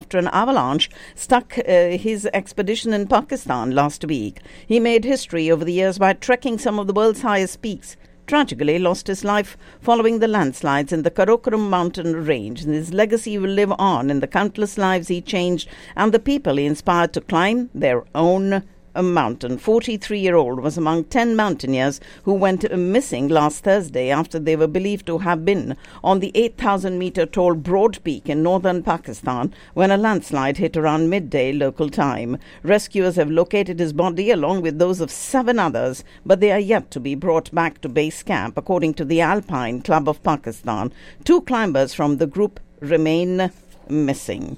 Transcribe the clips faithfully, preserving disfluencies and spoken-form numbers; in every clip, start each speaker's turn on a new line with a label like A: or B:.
A: after an avalanche struck uh, his expedition in Pakistan last week. He made history over the years by trekking some of the world's highest peaks. Tragically lost his life following the landslides in the Karakoram mountain range. And his legacy will live on in the countless lives he changed and the people he inspired to climb their own a mountain. forty-three-year-old was among ten mountaineers who went missing last Thursday after they were believed to have been on the eight thousand meter tall Broad Peak in northern Pakistan when a landslide hit around midday local time. Rescuers have located his body along with those of seven others, but they are yet to be brought back to base camp, according to the Alpine Club of Pakistan. Two climbers from the group remain missing.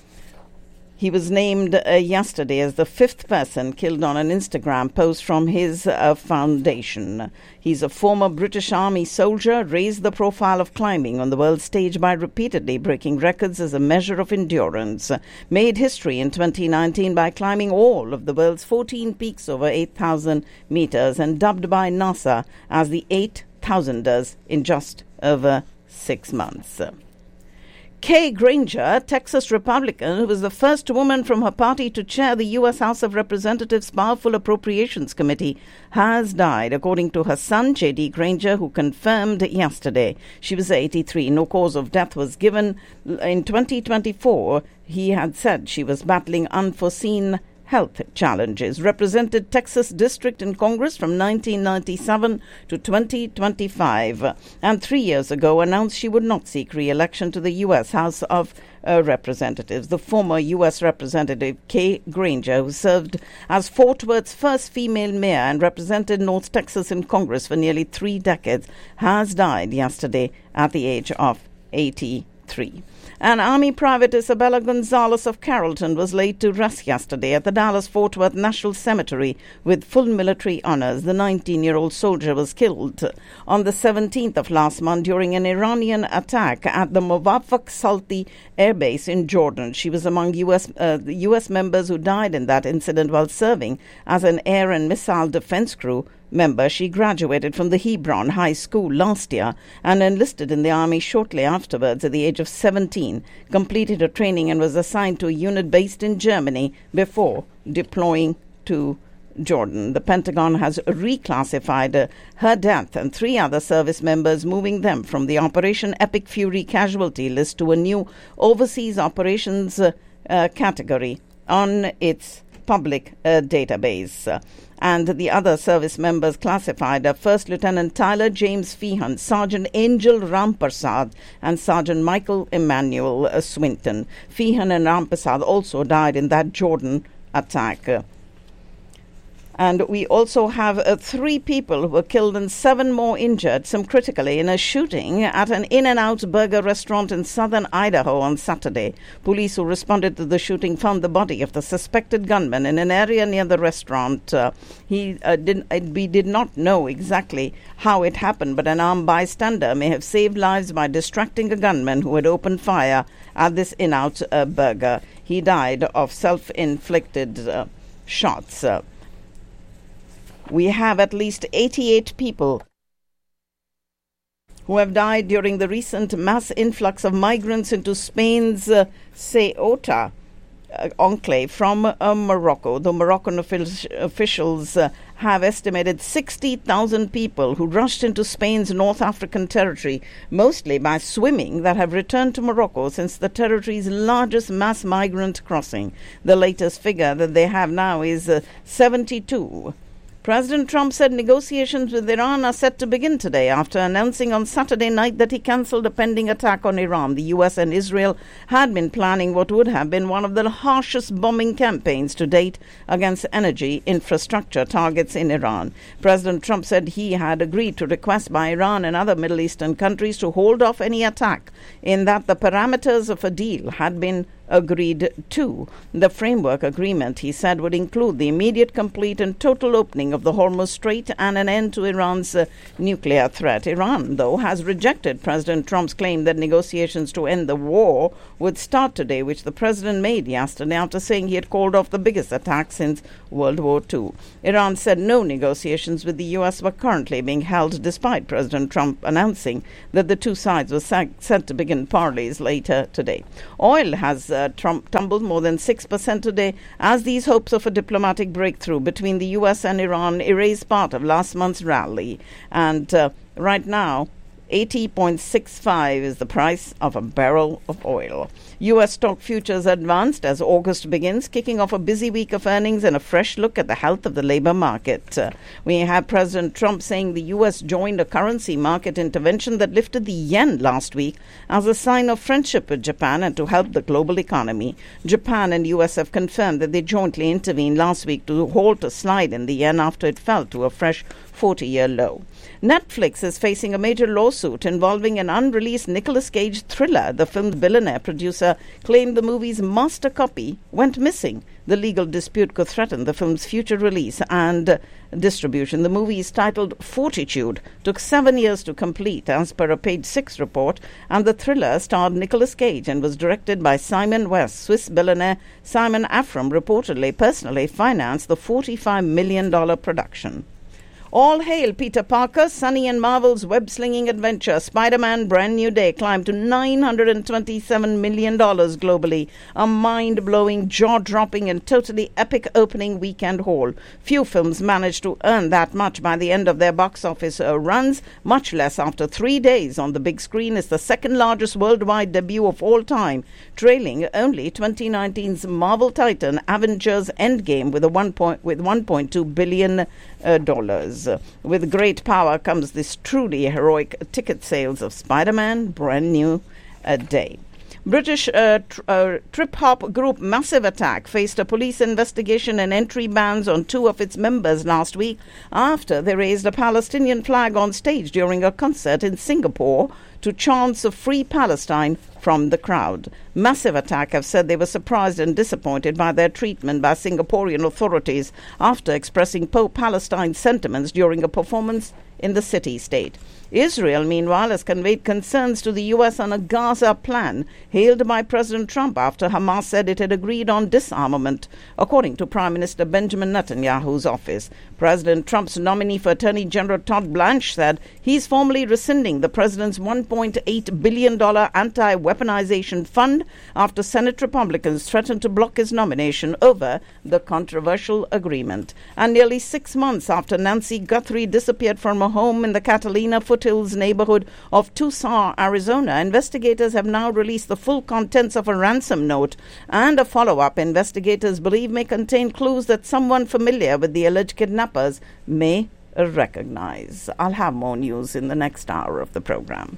A: He was named uh, yesterday as the fifth person killed on an Instagram post from his uh, foundation. He's a former British Army soldier, raised the profile of climbing on the world stage by repeatedly breaking records as a measure of endurance. Made history in twenty nineteen by climbing all of the world's fourteen peaks over eight thousand meters and dubbed by NASA as the eight thousanders in just over six months. Kay Granger, Texas Republican, who was the first woman from her party to chair the U S House of Representatives' Powerful Appropriations Committee, has died, according to her son, J D Granger, who confirmed yesterday. She was eighty-three. No cause of death was given. In twenty twenty-four, he had said she was battling unforeseen health challenges. Represented Texas District in Congress from nineteen ninety-seven to twenty twenty-five, and three years ago announced she would not seek re-election to the U S House of uh, Representatives. The former U S Representative Kay Granger, who served as Fort Worth's first female mayor and represented North Texas in Congress for nearly three decades, has died yesterday at the age of eighty-three. And Army Private Isabella Gonzalez of Carrollton was laid to rest yesterday at the Dallas-Fort Worth National Cemetery with full military honors. The nineteen-year-old soldier was killed on the seventeenth of last month during an Iranian attack at the Muwaffaq Salti Air Base in Jordan. She was among U S uh, U S members who died in that incident while serving as an air and missile defense crew member. She graduated from the Hebron High School last year and enlisted in the Army shortly afterwards at the age of seventeen, completed her training and was assigned to a unit based in Germany before deploying to Jordan. The Pentagon has reclassified uh, her death and three other service members, moving them from the Operation Epic Fury casualty list to a new overseas operations uh, uh, category on its public uh, database. Uh, and the other service members classified are First Lieutenant Tyler James Feehan, Sergeant Angel Ramparsad, and Sergeant Michael Emmanuel uh, Swinton. Feehan and Ramparsad also died in that Jordan attack. Uh, And we also have uh, three people who were killed and seven more injured, some critically, in a shooting at an In-N-Out burger restaurant in southern Idaho on Saturday. Police who responded to the shooting found the body of the suspected gunman in an area near the restaurant. Uh, he uh, did, uh, we did not know exactly how it happened, but an armed bystander may have saved lives by distracting a gunman who had opened fire at this In-Out uh, burger. He died of self-inflicted uh, shots. Uh, We have at least eighty-eight people who have died during the recent mass influx of migrants into Spain's uh, Ceuta uh, enclave from uh, Morocco. The Moroccan offic- officials uh, have estimated sixty thousand people who rushed into Spain's North African territory, mostly by swimming, that have returned to Morocco since the territory's largest mass migrant crossing. The latest figure that they have now is uh, seventy-two. President Trump said negotiations with Iran are set to begin today after announcing on Saturday night that he cancelled a pending attack on Iran. The U S and Israel had been planning what would have been one of the harshest bombing campaigns to date against energy infrastructure targets in Iran. President Trump said he had agreed to requests by Iran and other Middle Eastern countries to hold off any attack, in that the parameters of a deal had been agreed to. The framework agreement, he said, would include the immediate, complete and total opening of the Hormuz Strait and an end to Iran's uh, nuclear threat. Iran, though, has rejected President Trump's claim that negotiations to end the war would start today, which the president made yesterday after saying he had called off the biggest attack since World War Two. Iran said no negotiations with the U S were currently being held, despite President Trump announcing that the two sides were set to begin parleys later today. Oil has uh, uh, Trump tumbled more than six percent today as these hopes of a diplomatic breakthrough between the U S and Iran erased part of last month's rally. And uh, right now, eighty point six five is the price of a barrel of oil. U S stock futures advanced as August begins, kicking off a busy week of earnings and a fresh look at the health of the labor market. Uh, we have President Trump saying the U S joined a currency market intervention that lifted the yen last week as a sign of friendship with Japan and to help the global economy. Japan and U S have confirmed that they jointly intervened last week to halt a slide in the yen after it fell to a fresh forty-year low. Netflix is facing a major lawsuit involving an unreleased Nicolas Cage thriller. The film's billionaire producer claimed the movie's master copy went missing. The legal dispute could threaten the film's future release and uh, distribution. The movie is titled Fortitude, took seven years to complete as per a Page Six report, and the thriller starred Nicolas Cage and was directed by Simon West. Swiss billionaire Simon Afram reportedly personally financed the forty-five million dollars production. All hail Peter Parker, Sonny and Marvel's web-slinging adventure Spider-Man Brand New Day climbed to nine hundred twenty-seven million dollars globally, a mind-blowing, jaw-dropping and totally epic opening weekend haul. Few films managed to earn that much by the end of their box office uh, runs, much less after three days on the big screen. Is the second largest worldwide debut of all time, trailing only twenty nineteen's Marvel Titan Avengers Endgame with a one point with one point two billion uh, dollars. With great power comes this truly heroic ticket sales of Spider-Man Brand New uh, Day. British uh, tr- uh, trip-hop group Massive Attack faced a police investigation and entry bans on two of its members last week after they raised a Palestinian flag on stage during a concert in Singapore to chants of Free Palestine from the crowd. Massive Attack have said they were surprised and disappointed by their treatment by Singaporean authorities after expressing pro-Palestine sentiments during a performance in the city-state. Israel, meanwhile, has conveyed concerns to the U S on a Gaza plan hailed by President Trump after Hamas said it had agreed on disarmament, according to Prime Minister Benjamin Netanyahu's office. President Trump's nominee for Attorney General Todd Blanche said he's formally rescinding the president's one point eight billion dollars anti-weaponization fund after Senate Republicans threatened to block his nomination over the controversial agreement. And nearly six months after Nancy Guthrie disappeared from her home in the Catalina Foothills neighborhood of Tucson, Arizona, investigators have now released the full contents of a ransom note and a follow-up investigators believe may contain clues that someone familiar with the alleged kidnappers may recognize. I'll have more news in the next hour of the program.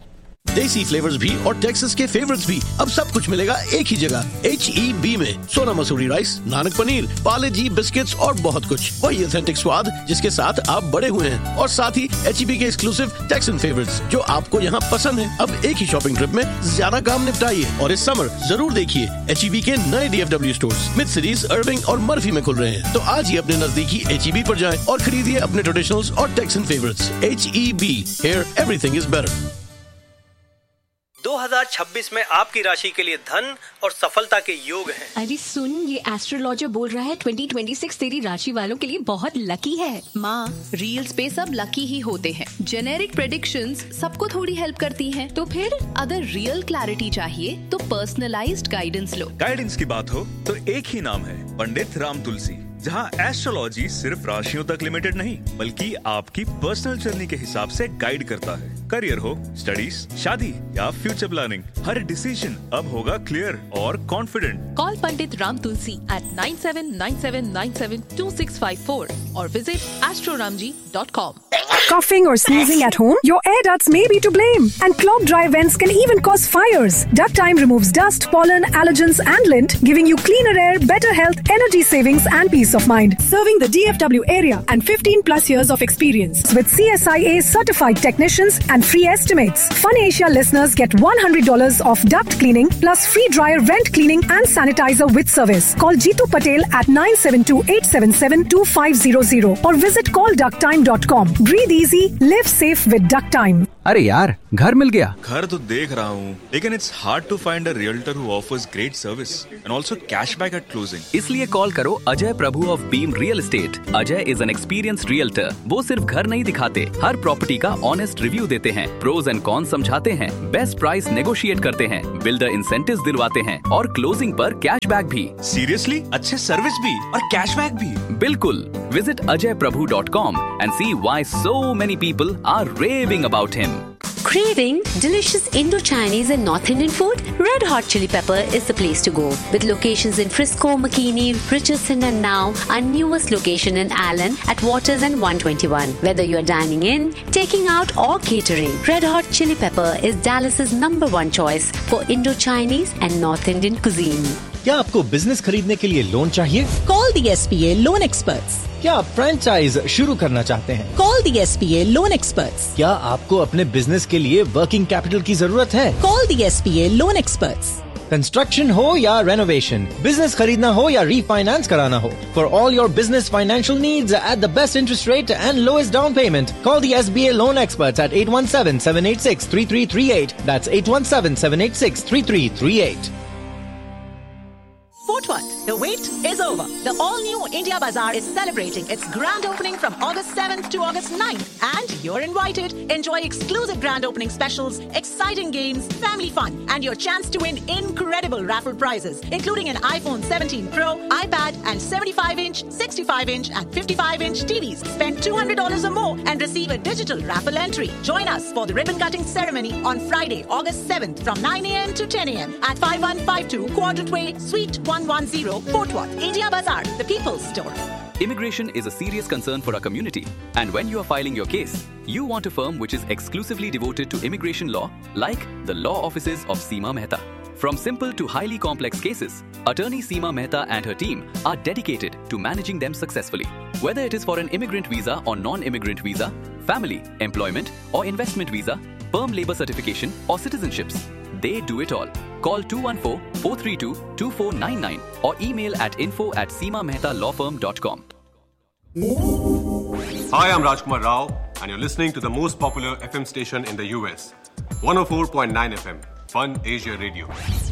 B: देसी flavours भी और Texas के favourites भी अब सब कुछ मिलेगा एक ही जगह एच ई बी में। सोना मसूरी राइस, नानक पनीर, पाले जी बिस्किट्स और बहुत कुछ। वही ऑथेंटिक स्वाद जिसके साथ आप बड़े हुए हैं और साथ ही एच ई बी के एक्सक्लूसिव टेक्सन फेवरेट्स जो आपको यहाँ पसंद है। अब एक ही शॉपिंग ट्रिप में ज्यादा काम निपटाइए और इस समर जरूर देखिए एच ई बी के नए D F W stores mid cities, अर्विंग और मर्फी में खुल रहे हैं। तो आज ही अपने नजदीकी एच ई बी पर जाएं और खरीदिए अपने ट्रेडिशनल्स और taxon favourites. H E B, here everything is better.
C: दो हज़ार छब्बीस में आपकी राशि के लिए धन और सफलता के योग हैं।
D: अरे सुन, ये एस्ट्रोलॉजर बोल रहा है ट्वेंटी ट्वेंटी सिक्स तेरी राशि वालों के लिए बहुत लकी है।
E: माँ, रील्स पे सब लकी ही होते हैं। जेनेरिक प्रेडिक्शंस सबको थोड़ी हेल्प करती हैं। तो फिर अगर रियल क्लैरिटी चाहिए तो पर्सनलाइज्ड गाइडेंस लो।
F: गाइडेंस की बात हो तो एक ही नाम है, पंडित राम तुलसी, जहाँ एस्ट्रोलॉजी सिर्फ राशियों तक लिमिटेड नहीं बल्कि आपकी पर्सनल जर्नी के हिसाब से गाइड करता है। करियर हो, स्टडीज, शादी या फ्यूचर प्लानिंग, हर डिसीजन अब होगा क्लियर और confident.
E: Call Pandit Ram Tulsi eight nine seven nine seven nine seven to six five four or visit astroramji dot com.
G: Coughing or sneezing at home? Your air ducts may be to blame, and clogged dry vents can even cause fires. Ductime removes dust, pollen, allergens, and lint, giving you cleaner air, better health, energy savings, and peace of mind. Serving the D F W area and fifteen plus years of experience with C S I A certified technicians and free estimates. Fun Asia listeners get one hundred dollars off duct cleaning plus free dryer vent cleaning and sanitizer with service. Call Jeetu Patel at nine seven two eight seven seven two five zero zero or visit call ductime dot com. Breathe easy, live safe with Ductime.
H: अरे यार, घर मिल गया।
F: घर तो देख रहा हूँ, लेकिन it's hard to find a realtor who offers great service and also cashback at closing.
H: इसलिए कॉल करो अजय प्रभु
I: प्रभु of beam real estate, Ajay is an experienced realtor. वो सिर्फ घर नहीं दिखाते, हर प्रॉपर्टी का ऑनेस्ट रिव्यू देते हैं, प्रोज एंड कॉन्स समझाते हैं, बेस्ट प्राइस नेगोशिएट करते हैं, बिल्डर इंसेंटिव्स दिलवाते हैं और क्लोजिंग पर कैशबैक भी।
F: सीरियसली? अच्छे सर्विस भी और कैशबैक भी?
I: बिल्कुल। Visit Ajay Prabhu dot com and see why so many people are raving about him.
J: Craving delicious Indo-Chinese and North Indian food? Red Hot Chili Pepper is the place to go. With locations in Frisco, McKinney, Richardson and now our newest location in Allen at Waters and one twenty-one. Whether you're dining in, taking out or catering, Red Hot Chili Pepper is Dallas's number one choice for Indo-Chinese and North Indian cuisine.
K: क्या आपको business खरीदने के लिए loan चाहिए?
L: Call the S P A Loan Experts.
K: क्या आप franchise शुरू करना चाहते हैं?
L: Call the S P A Loan Experts.
K: क्या आपको अपने बिजनेस के लिए वर्किंग कैपिटल की जरूरत है?
L: Call the S P A Loan Experts.
K: Construction हो या रेनोवेशन, बिजनेस खरीदना हो या रीफाइनेंस कराना हो, for all your business financial needs at the best interest rate and lowest down payment, call the S B A Loan Experts at eight one seven, seven eight six, three three three eight. That's eight one seven, seven eight six, three three three eight.
L: Fort Worth, the wait is over. The all-new India Bazaar is celebrating its grand opening from August seventh to August ninth. And you're invited. Enjoy exclusive grand opening specials, exciting games, family fun, and your chance to win incredible raffle prizes, including an iPhone seventeen Pro, iPad, and seventy-five inch, sixty-five inch, and fifty-five inch T Vs. Spend two hundred dollars or more and receive a digital raffle entry. Join us for the ribbon-cutting ceremony on Friday, August seventh from nine a m to ten a m at five one five two Quadrant Way, Suite one one zero, Fort Worth. India Bazaar, the people's store.
I: Immigration is a serious concern for our community, and when you are filing your case, you want a firm which is exclusively devoted to immigration law, like the law offices of Seema Mehta. From simple to highly complex cases, attorney Seema Mehta and her team are dedicated to managing them successfully. Whether it is for an immigrant visa or non-immigrant visa, family, employment or investment visa, perm labor certification or citizenships, they do it all. Call two one four, four three two, two four nine nine or email at info at seema mehta law firm dot com.
M: Hi, I'm Rajkumar Rao and you're listening to the most popular F M station in the U S. one oh four point nine F M, Fun Asia Radio.